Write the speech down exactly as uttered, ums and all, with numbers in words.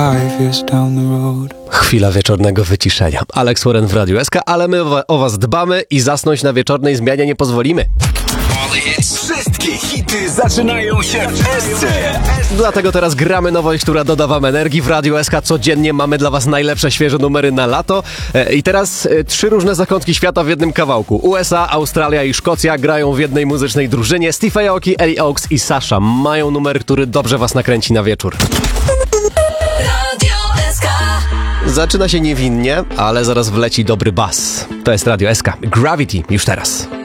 Chwila wieczornego wyciszenia. Alex Warren w Radiu S K, ale my o was dbamy i zasnąć na wieczornej zmianie nie pozwolimy. Wszystkie hity zaczynają się w S C. Dlatego teraz gramy nowość, która doda wam energii. W Radiu S K codziennie mamy dla was najlepsze, świeże numery na lato. I teraz e, trzy różne zakątki świata w jednym kawałku. U S A, Australia i Szkocja grają w jednej muzycznej drużynie. Steve Aoki, Ellie Oaks i Sasha mają numer, który dobrze was nakręci na wieczór. Radio S K. Zaczyna się niewinnie, ale zaraz wleci dobry bas. To jest Radio S K. Gravity już teraz.